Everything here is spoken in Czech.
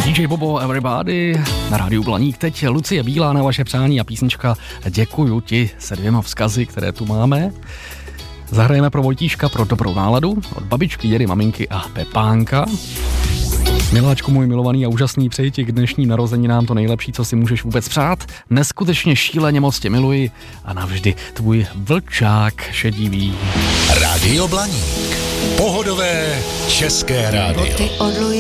DJ Bobo Everybody na rádiu Blaník. Teď Lucie Bílá na vaše přání a písnička Děkuju ti se 2 vzkazy, které tu máme. Zahrajeme pro Vojtíška pro dobrou náladu od babičky, dědy, maminky a Pepánka. Miláčku můj milovaný a úžasný, přeji ti k dnešním narozeninám to nejlepší, co si můžeš vůbec přát. Neskutečně šíleně moc tě miluji a navždy tvůj vlčák šedivý. Rádio Blaník. Pohodové české rádio.